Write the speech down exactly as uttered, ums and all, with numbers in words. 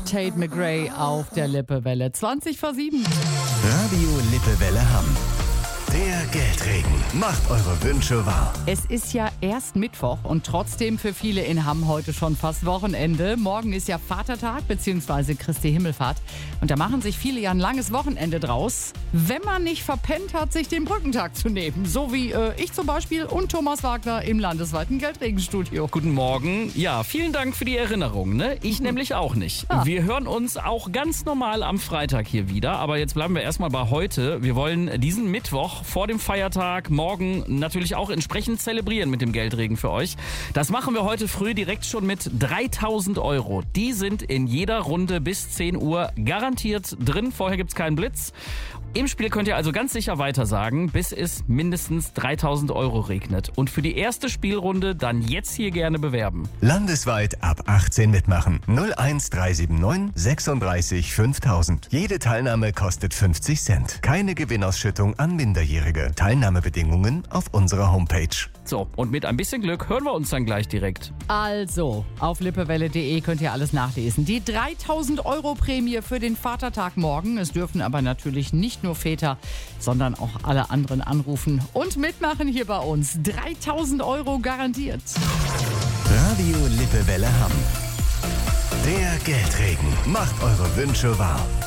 Tate McRae auf der Lippewelle. zwanzig vor sieben. Radio Lippewelle Hamm. Der Geldregen macht eure Wünsche wahr. Es ist ja erst Mittwoch und trotzdem für viele in Hamm heute schon fast Wochenende. Morgen ist ja Vatertag bzw. Christi Himmelfahrt. Und da machen sich viele ja ein langes Wochenende draus, wenn man nicht verpennt hat, sich den Brückentag zu nehmen. So wie äh, ich zum Beispiel und Thomas Wagner im landesweiten Geldregenstudio. Guten Morgen. Ja, vielen Dank für die Erinnerung. Ne? Ich nämlich auch nicht. Ah. Wir hören uns auch ganz normal am Freitag hier wieder. Aber jetzt bleiben wir erstmal bei heute. Wir wollen diesen Mittwoch vor dem Feiertag morgen natürlich auch entsprechend zelebrieren mit dem Geldregen für euch. Das machen wir heute früh direkt schon mit dreitausend Euro. Die sind in jeder Runde bis zehn Uhr garantiert drin. Vorher gibt es keinen Blitz. Im Spiel könnt ihr also ganz sicher weitersagen, bis es mindestens dreitausend Euro regnet. Und für die erste Spielrunde dann jetzt hier gerne bewerben. Landesweit ab achtzehn mitmachen. null eins drei sieben neun sechsunddreißig fünftausend. Jede Teilnahme kostet fünfzig Cent. Keine Gewinnausschüttung an Minderjährige. Teilnahmebedingungen auf unserer Homepage. So, und mit ein bisschen Glück hören wir uns dann gleich direkt. Also, auf lippewelle punkt de könnt ihr alles nachlesen. Die dreitausend Euro Prämie für den Vatertag morgen. Es dürfen aber natürlich nicht nur Väter, sondern auch alle anderen anrufen und mitmachen hier bei uns. dreitausend Euro garantiert. Radio Lippewelle Hamm. Der Geldregen macht eure Wünsche wahr.